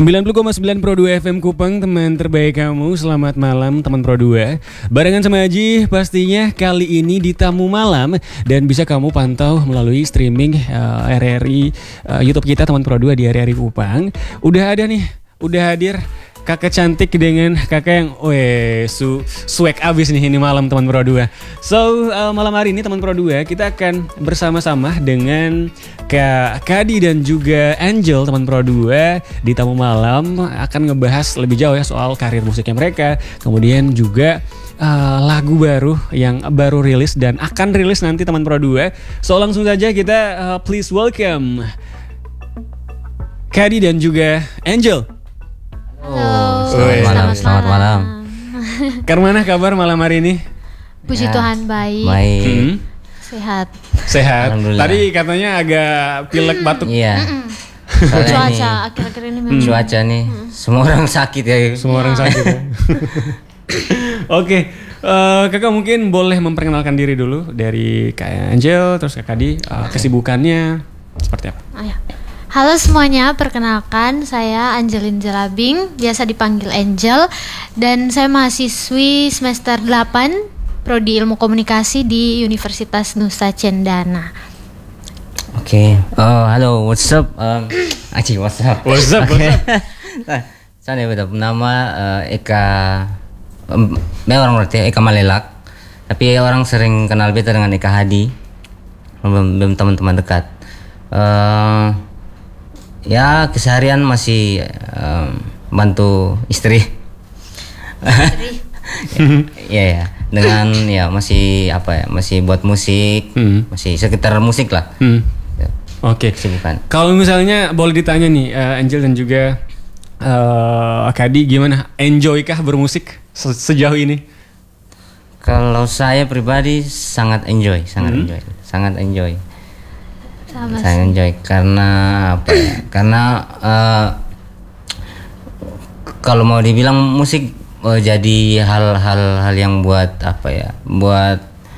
90,9 Pro 2 FM Kupang, teman terbaik kamu. Selamat malam teman Pro 2. Barengan sama Aji pastinya kali ini di Tamu Malam. Dan bisa kamu pantau melalui streaming RRI YouTube kita teman Pro 2 di RRI Kupang. Udah ada nih, udah hadir kakak cantik dengan kakak yang swag abis nih ini malam teman Pro 2. So malam hari ini teman Pro 2 kita akan bersama-sama dengan Kak Kadi dan juga Angel teman Pro 2 di Tamu Malam akan ngebahas lebih jauh ya soal karir musiknya mereka. Kemudian juga lagu baru yang baru rilis dan akan rilis nanti teman Pro 2. So langsung saja kita please welcome Kadi dan juga Angel. Halo, selamat malam. Karmana kabar malam hari ini? Puji Tuhan baik. Sehat. Tadi katanya agak pilek batuk. Iya. Cuaca akhir-akhir ini memang. Cuaca nih, semua orang sakit ya. Semua orang sakit ya. Oke, kakak mungkin boleh memperkenalkan diri dulu dari Kak Angel, terus Kak Kadi, kesibukannya seperti apa? Halo semuanya, perkenalkan saya Angelin Jelabing, biasa dipanggil Angel, dan saya mahasiswi semester 8 Prodi Ilmu Komunikasi di Universitas Nusa Cendana. Oke. Halo, what's up? Aci, what's up? What's up? Saya nama Eka. Orang berarti Eka Malelak, tapi orang sering kenal beta dengan Eka Hadi, belum teman-teman dekat. Ya keseharian masih bantu istri. Ya, dengan ya masih masih buat musik, masih sekitar musik lah. Oke. Kesibukan. Kalau misalnya boleh ditanya nih Angel dan juga Kadi, gimana? Enjoy-kah bermusik sejauh ini? Kalau saya pribadi sangat enjoy. Saya enjoy karena apa ya? Karena kalau mau dibilang musik jadi hal yang buat apa ya? Buat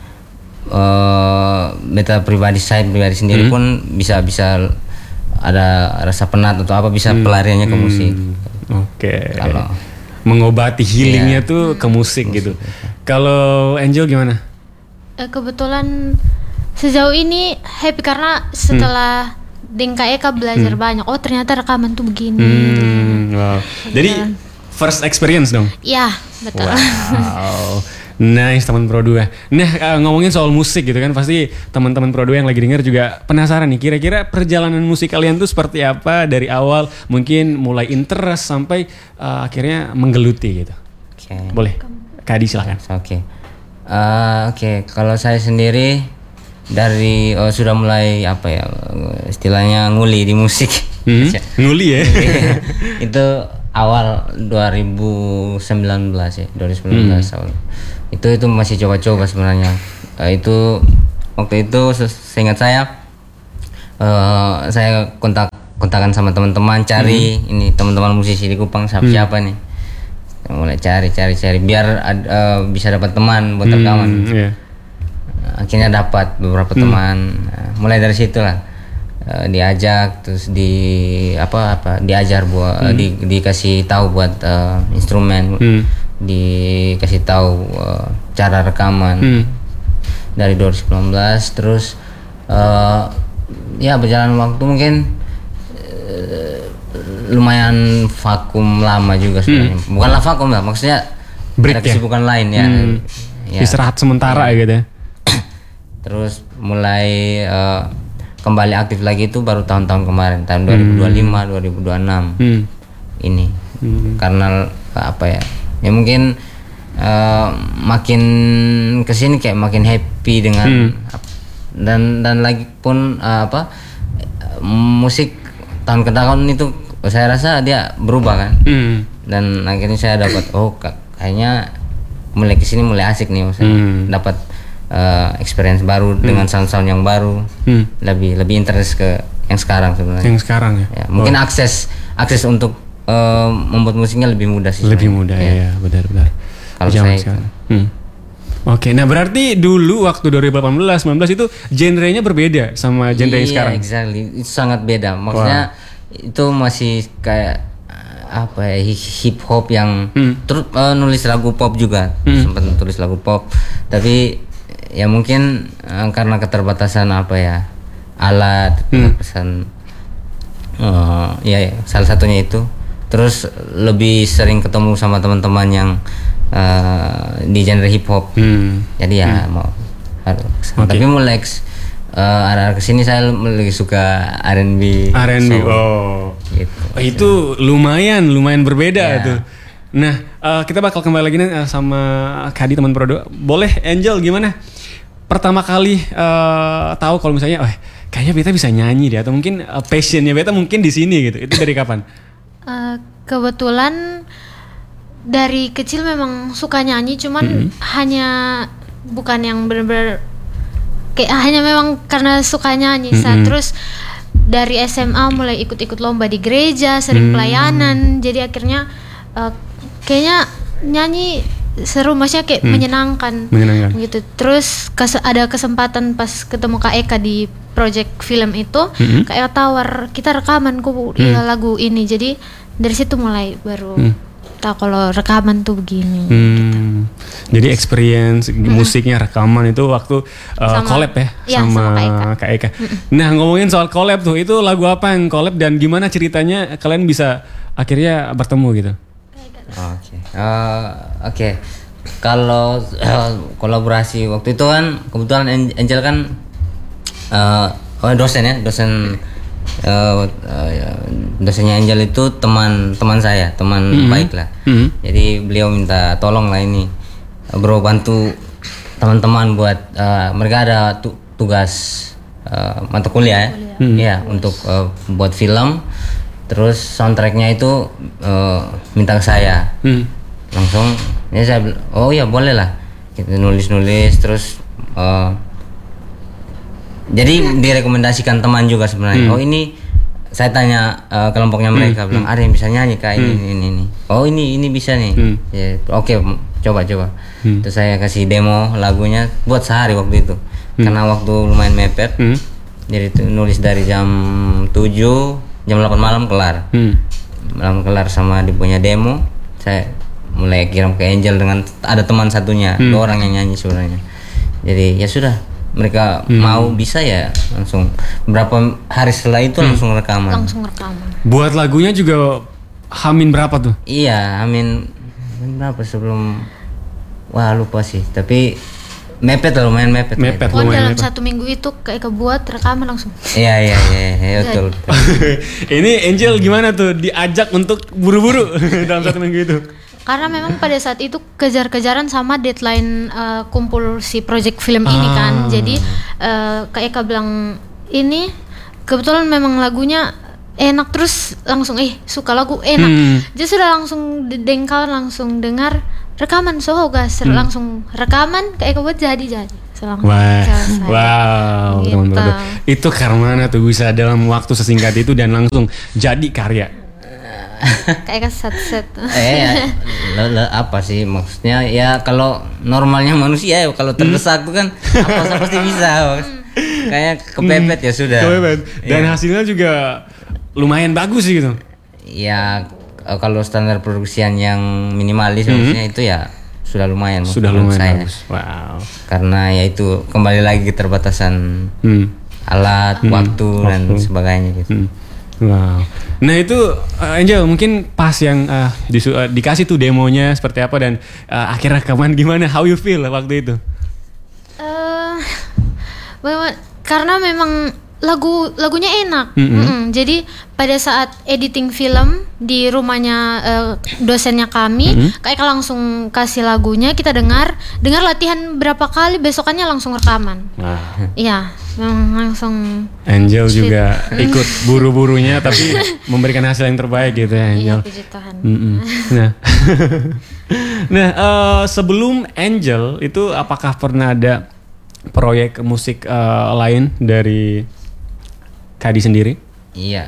beta pribadi sendiri pun bisa ada rasa penat atau apa, bisa pelariannya ke musik. Oke. Kalau mengobati healingnya tuh ke musik gitu. Kalau Angel gimana? Kebetulan sejauh ini happy karena setelah dengan Eka belajar banyak. Oh ternyata rekaman tuh begini. Wow. Jadi first experience dong? Iya betul. Wow. Nice teman Pro 2. Nah ngomongin soal musik gitu kan, pasti teman-teman Pro 2 yang lagi denger juga penasaran nih, kira-kira perjalanan musik kalian tuh seperti apa dari awal, mungkin mulai interest sampai akhirnya menggeluti gitu. Oke. Boleh, Kadi silakan. Oke. Kalau saya sendiri dari sudah mulai apa ya istilahnya nguli di musik. Nguli ya. Itu awal 2019 ya, 2019 awal. Itu masih coba-coba sebenarnya. Itu waktu itu seingat saya kontakan sama teman-teman, cari ini teman-teman musisi di Kupang siapa nih. Mulai cari biar bisa dapat teman buat rekaman. Akhirnya dapat beberapa teman. Mulai dari situlah diajak, terus diajar buat dikasih tahu buat instrumen, dikasih tahu cara rekaman. Dari 2019 terus ya berjalan waktu mungkin lumayan vakum lama juga sebenarnya. Bukanlah vakum lah, maksudnya break, ada kesibukan lain ya. Istirahat sementara gitu ya. Terus mulai kembali aktif lagi itu baru tahun-tahun kemarin, tahun 2025, 2026 ini. Karena apa ya? Ya mungkin makin kesini kayak makin happy dengan dan lagi pun musik tahun ke tahun itu saya rasa dia berubah kan. Dan akhirnya saya dapat kayaknya mulai kesini mulai asik nih, dapat experience baru dengan sound-sound yang baru, lebih interest ke yang sekarang sebenarnya. Yang sekarang ya. Mungkin akses untuk membuat musiknya lebih mudah sih. Lebih mudah ya, benar-benar. Kalau saya. Oke, nah berarti dulu waktu 2018-19 itu genrenya berbeda sama genre yang sekarang. Iya, exactly. Itu sangat beda. Maksudnya itu masih kayak apa ya, hip hop yang terus nulis lagu pop juga, sempat tulis lagu pop, tapi ya mungkin karena keterbatasan apa ya alat, keterbatasan ya salah satunya itu. Terus lebih sering ketemu sama teman-teman yang di genre hip hop, jadi ya mau harus. Tapi mulai arah kesini saya lebih suka R&B. Gitu. Itu lumayan berbeda tuh. Nah, kita bakal kembali lagi nih sama Kadi teman Prodo. Boleh Angel gimana? Pertama kali tahu kalau misalnya, kayaknya Beta bisa nyanyi deh, atau mungkin passionnya Beta mungkin di sini gitu. Itu dari kapan? Kebetulan dari kecil memang suka nyanyi, cuman hanya bukan yang benar-benar kayak hanya memang karena suka nyanyi. Terus dari SMA mulai ikut-ikut lomba di gereja, sering pelayanan, jadi akhirnya kayaknya nyanyi seru, maksudnya kayak menyenangkan gitu. Terus ada kesempatan pas ketemu Kak Eka di project film itu, Kak Eka tawar kita rekaman lagu ini, jadi dari situ mulai baru tahu kalau rekaman tuh begini. Gitu. Jadi experience musiknya rekaman itu waktu collab ya sama Kak Eka. Nah, ngomongin soal collab tuh, itu lagu apa yang collab dan gimana ceritanya kalian bisa akhirnya bertemu gitu? Oke. Kalau kolaborasi waktu itu kan kebetulan Angel kan dosennya Angel itu teman saya, teman baik lah. Jadi beliau minta tolong lah ini bro bantu teman-teman buat mereka ada tugas mata kuliah ya untuk buat film. Terus soundtracknya itu minta ke saya. Langsung ya saya oh ya boleh lah, kita nulis terus jadi direkomendasikan teman juga sebenarnya. Oh ini saya tanya kelompoknya mereka, bilang ada yang bisa nyanyi Kak ini. Oh ini bisa nih. Ya, oke, coba. Terus saya kasih demo lagunya buat sehari waktu itu. Karena waktu lumayan mepet. Jadi nulis dari jam 7, jam 8 malam kelar. Malam kelar sama dipunya demo. Saya mulai kirim ke Angel dengan ada teman satunya, 2 orang yang nyanyi sebenarnya. Jadi ya sudah, mereka mau bisa ya langsung beberapa hari setelah itu langsung rekaman. Buat lagunya juga hamin berapa tuh? Iya, hamin berapa sebelum lupa sih, tapi lumayan mepet. Dalam 1 minggu itu kayak kebuat rekaman langsung. Iya betul. Ini Angel gimana tuh diajak untuk buru-buru dalam 1 minggu itu? Karena memang pada saat itu kejar-kejaran sama deadline kumpul si project film ini kan. Jadi Kak Eka bilang ini kebetulan memang lagunya enak, terus langsung suka lagu enak. Jadi sudah langsung dengkal, langsung dengar rekaman gas, langsung rekaman Kak Eka buat jadi. Wow, gitu. Teman-teman. Itu karena tuh bisa dalam waktu sesingkat itu dan langsung jadi karya. Kayak set. Apa sih maksudnya ya, kalau normalnya manusia ya kalau terdesak tuh kan apa pasti bisa. Kayak kepepet ya sudah. Dan hasilnya juga lumayan bagus sih gitu. Ya kalau standar produksian yang minimalis maksudnya itu ya sudah lumayan. Bagus. Wow. Karena ya itu kembali lagi keterbatasan alat, waktu dan sebagainya gitu. Wow. Nah itu Angel mungkin pas yang dikasih tuh demonya seperti apa dan akhirnya rekaman gimana? How you feel waktu itu? Karena memang lagunya enak. Jadi pada saat editing film di rumahnya dosennya kami, kayak langsung kasih lagunya, kita dengar latihan berapa kali, besokannya langsung rekaman. Iya, memang langsung. Angel juga ikut buru-burunya tapi memberikan hasil yang terbaik gitu ya Angel. Iya, puji Tuhan. Nah, sebelum Angel itu apakah pernah ada proyek musik lain dari Kadi sendiri? Iya,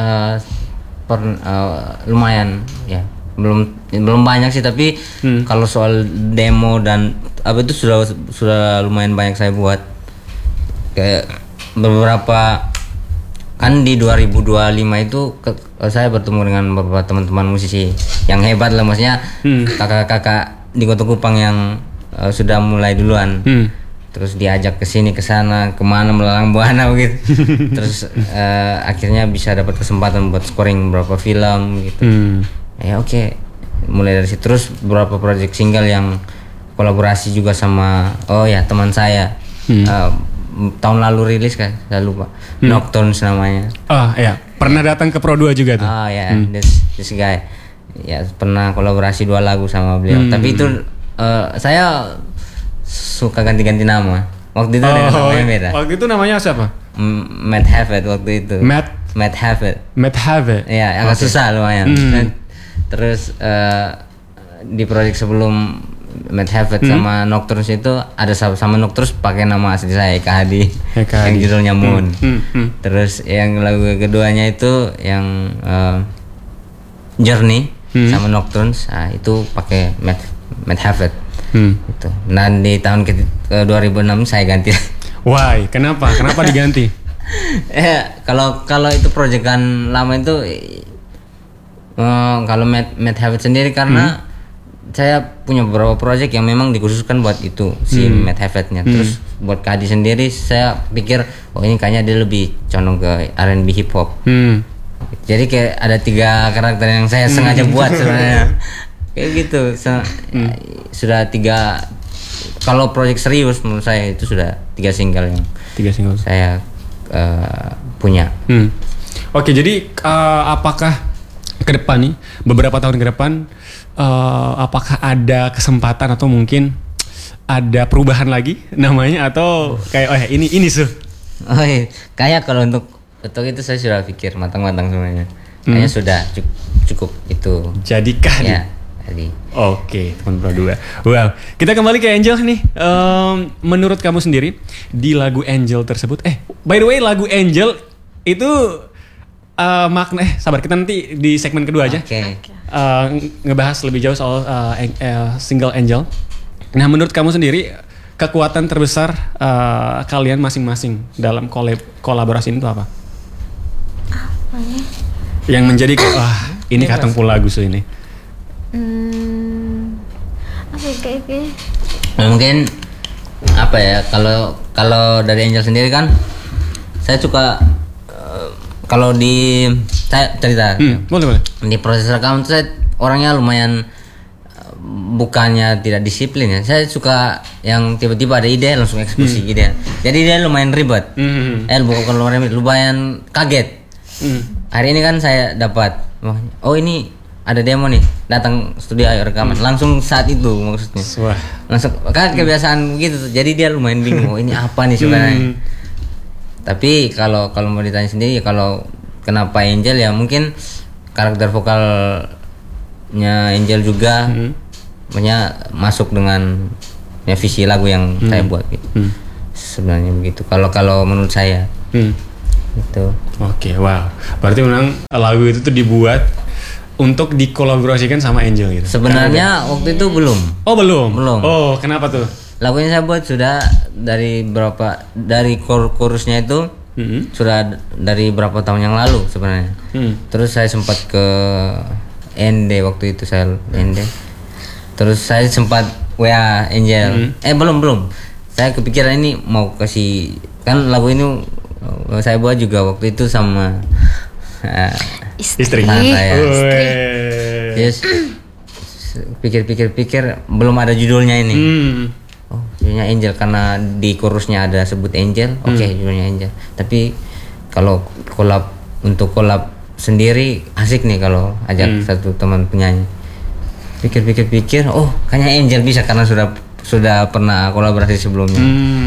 lumayan ya, belum banyak sih, tapi kalau soal demo dan apa itu sudah lumayan banyak saya buat. Kayak beberapa kan di 2025 itu saya bertemu dengan beberapa teman-teman musisi yang hebat lah, maksudnya kakak-kakak di Kota Kupang yang sudah mulai duluan. Terus diajak ke sini ke sana kemana melalang buana begitu. Terus akhirnya bisa dapat kesempatan buat scoring beberapa film gitu. Ya oke. Mulai dari situ terus beberapa project single yang kolaborasi juga sama teman saya. Tahun lalu rilis kan, saya lupa. Nocturnes namanya. Oh ya, pernah datang ke Pro 2 juga tuh. Oh ya, this guy. Ya pernah kolaborasi 2 lagu sama beliau. Tapi itu saya suka ganti-ganti nama. Waktu itu namanya beda. Waktu itu namanya siapa? Matt Havett waktu itu. Matt Havett. Matt Havett. Iya, agak susah lumayan. Terus di proyek sebelum Matt Havett sama Nocturnes itu ada sama Nocturnes pakai nama asli saya Eka Hadi. Yang judulnya Moon. Terus yang lagu keduanya itu yang Journey sama Nocturnes, itu pakai Matt Havett. Gitu. Nah di tahun ke 2006 saya ganti. Why? Kenapa diganti? Kalau itu proyekan lama itu kalau Matt Havett sendiri karena saya punya beberapa proyek yang memang dikhususkan buat itu si Matt Havett-nya. Terus buat Kadi sendiri saya pikir ini kayaknya dia lebih condong ke R&B hip hop. Jadi kayak ada 3 karakter yang saya sengaja buat sebenarnya. Kayak gitu. Sudah 3. Kalau proyek serius menurut saya itu sudah 3 single yang saya punya. Oke, jadi apakah ke depan nih, beberapa tahun ke depan, apakah ada kesempatan atau mungkin ada perubahan lagi namanya atau kayak ini kayak kalau untuk itu saya sudah pikir matang-matang sebenarnya. Kayaknya sudah cukup itu. Jadikan. Ya. Jadi. Oke, teman Pro 2. Wow, kita kembali ke Angel nih. Menurut kamu sendiri di lagu Angel tersebut, by the way lagu Angel itu makna sabar, kita nanti di segmen kedua aja. Ngebahas lebih jauh soal single Angel. Nah, menurut kamu sendiri kekuatan terbesar kalian masing-masing dalam kolaborasi ini itu apa? Yang menjadi ini katong pula lagu ini. Mungkin apa ya, kalau dari Angel sendiri kan saya suka kalau saya cerita boleh. Di proses rekaman itu saya orangnya lumayan bukannya tidak disiplin ya, saya suka yang tiba-tiba ada ide langsung eksekusi ide. Jadi dia lumayan ribet. Bukan lumayan kaget. Hari ini kan saya dapat ini ada demo nih, datang studio ayo rekaman langsung saat itu maksudnya. Langsung kan kebiasaan begitu tuh. Jadi dia lumayan bingung ini apa nih sebenarnya. Tapi kalau mau ditanya sendiri kalau kenapa Angel ya mungkin karakter vokalnya Angel juga punya masuk dengan visi lagu yang saya buat gitu. Sebenarnya begitu. Kalau menurut saya. Gitu. Oke, wow. Berarti memang lagu itu tuh dibuat untuk dikolaborasikan sama Angel gitu. Sebenarnya waktu itu belum. Oh, belum. Oh, kenapa tuh? Lagunya saya buat sudah dari chorusnya itu sudah dari berapa tahun yang lalu sebenarnya. Terus saya sempat ke ND waktu itu Terus saya sempat WA Angel. Belum. Saya kepikiran ini mau kasih kan lagu ini saya buat juga waktu itu sama istri saya. Yes. Pikir belum ada judulnya ini. Judulnya Angel karena di chorusnya ada sebut Angel. Judulnya Angel. Tapi kalau untuk kolab sendiri asik nih kalau ajak satu teman penyanyi. Pikir kayaknya Angel bisa karena sudah pernah kolaborasi sebelumnya.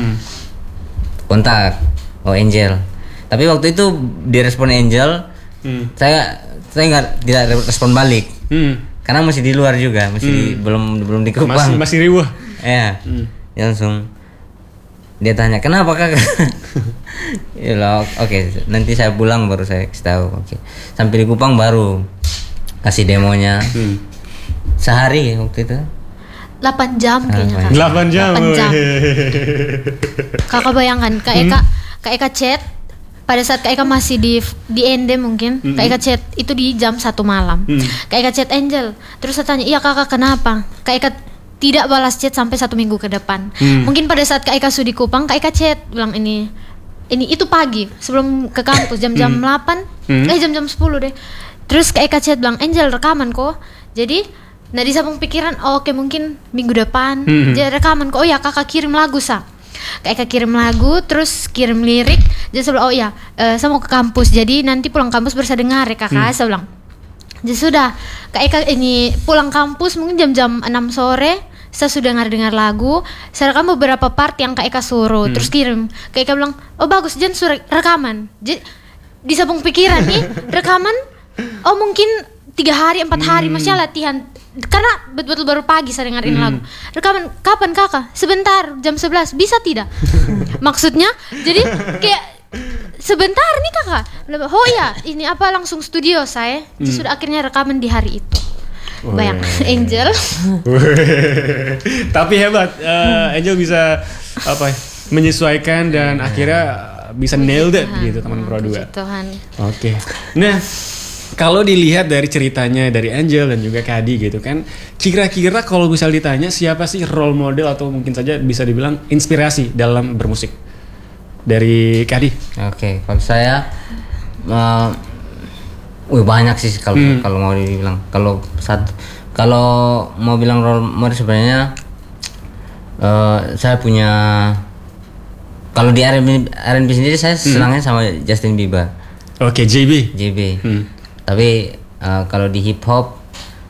Kontak Angel. Tapi waktu itu direspon Angel. Saya tidak respon balik. Karena masih di luar juga, belum di Kupang. Masih riuh. Ya. Dia langsung dia tanya, "Kenapa, Kak?" Ya loh, oke, nanti saya pulang baru saya kasih tahu. Oke. Sampai di Kupang baru kasih demonya. Sehari waktu itu. 8 jam kayaknya. 8 jam. Kakak bayangkan Kak Eka chat pada saat Kak Eka masih di ND mungkin, Kak Eka chat itu di jam 1 malam. Kak Eka chat Angel, terus saya tanya, iya kakak kenapa? Kak Eka tidak balas chat sampai 1 minggu ke depan. Mungkin pada saat Kak Eka sudah di Kupang, Kak Eka chat bilang ini itu pagi sebelum ke kampus jam-jam 8, jam-jam 10 deh. Terus Kak Eka chat bilang, Angel rekaman kok. Jadi, nah di sabung pikiran, oke mungkin minggu depan, jadi rekaman kok. Oh ya kakak kirim lagu sa. Kak Eka kirim lagu, terus kirim lirik. Jadi saya bilang, oh ya, saya mau ke kampus. Jadi nanti pulang kampus bisa dengar ya kakak. Saya bilang, jadi sudah. Kak Eka ini pulang kampus mungkin jam-jam 6 sore. Saya sudah dengar lagu. Saya rekam beberapa part yang Kak Eka suruh. Terus kirim. Kak Eka bilang, oh bagus, jangan suruh rekaman. Jadi di sabung pikiran nih, rekaman. Oh mungkin 3 hari, 4 hari masih latihan. Karena betul-betul baru pagi saya dengerin lagu. Rekaman kapan kakak? Sebentar, jam 11. Bisa tidak? Maksudnya, jadi kayak sebentar nih kakak. Oh ya, ini apa langsung studio saya. Jadi sudah akhirnya rekaman di hari itu. Bayang, Angel. Tapi hebat, Angel bisa menyesuaikan dan akhirnya bisa nailed it gitu teman Pro 2. Tuhan. Oke. Nah, kalau dilihat dari ceritanya dari Angel dan juga Kadi gitu kan, kira-kira kalau misal ditanya siapa sih role model atau mungkin saja bisa dibilang inspirasi dalam bermusik dari Kadi? Oke, kalau saya banyak sih kalau mau dibilang. Kalau mau bilang role model sebenarnya saya punya, kalau di R&B sendiri saya senangnya sama Justin Bieber. Oke, JB. Tapi kalau di hip hop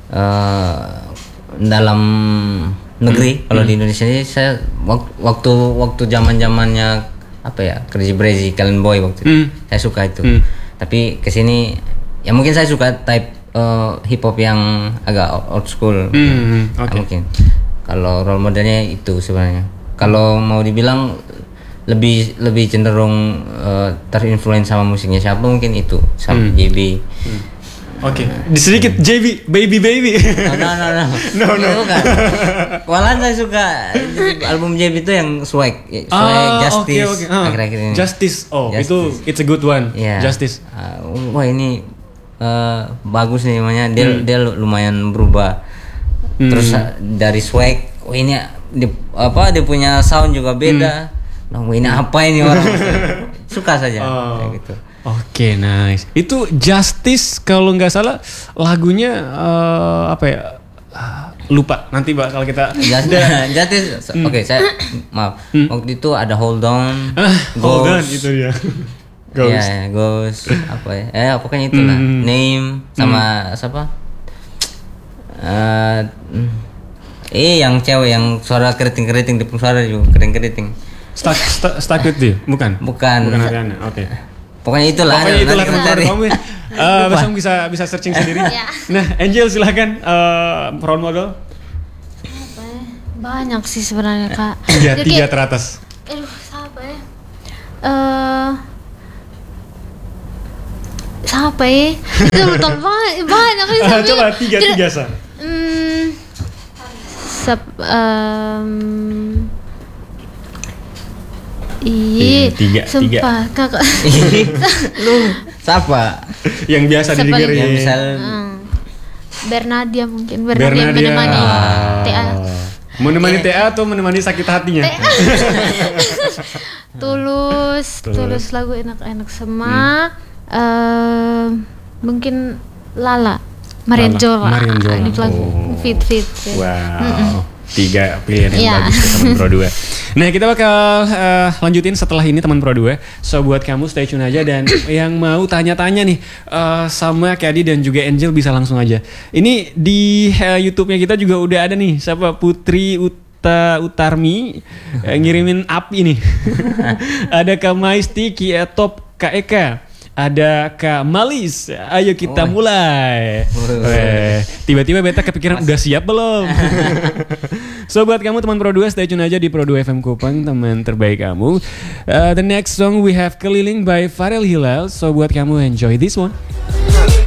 dalam negeri, kalau di Indonesia ini saya waktu zaman-zamannya apa ya, Crazy Breezy, Kalen Boy waktu itu saya suka itu. Tapi kesini ya mungkin saya suka type hip hop yang agak old school. Mungkin kalau role modelnya itu sebenarnya. Kalau mau dibilang lebih cenderung terinfluence sama musiknya siapa, mungkin itu sama JB. Oke, sedikit JB, baby. No. Bukan. Malahan saya suka album JB itu yang Swag Justice. Okay. Akhir-akhir ini. Justice. Justice. It's a good one. Yeah. Justice. Wah ini bagus nih namanya. Dia lumayan berubah. Terus dari Swag, ini dia punya sound juga beda. Nah, ini apa ini orang? Suka saja kayak gitu. Oke, nice. Itu Justice kalau nggak salah lagunya lupa. Nanti bakal kita Justice. Oke, saya maaf. Waktu itu ada Hold On, Hold On itu dia. Ghost. Ya, Ghost apa ya? Pokoknya itulah. Name sama siapa? Yang cewek yang suara keriting di suara juga keriting. Stuck with you? Bukan Ariana. Oke. Pokoknya itulah teman-teman kamu. Besok bisa searching sendiri. Nah, Angel silakan role model. Banyak sih sebenarnya kak. Tiga teratas. Siapa ya? Siapa ya? Itu betul banyak sih. Coba tiga sa. Tiga. Kakak. Lu siapa? Yang biasa didengerin. Yang misal Bernadia mungkin. Bernadia menemani TA. Menemani TA atau menemani sakit hatinya? Tulus lagu enak-enak semua. Mungkin Lala. Marian Jola. Ini lagu fit. Wow. 3 pilihan yang bagus ke teman Pro 2. Nah, kita bakal lanjutin setelah ini teman Pro 2. So buat kamu stay tune aja, dan yang mau tanya-tanya nih sama Kadi dan juga Angel bisa langsung aja. Ini di YouTube-nya kita juga udah ada nih, siapa Putri Utarmi ngirimin up ini. Ada Kak Maisti, Top Kak Eka. Ada Kak Malis, ayo kita mulai. Tiba-tiba beta kepikiran udah siap belum? So buat kamu teman Pro 2, stay tune aja di Pro 2 FM Kupang, teman terbaik kamu. The next song we have Keliling by Farel Hilal. So buat kamu enjoy this one.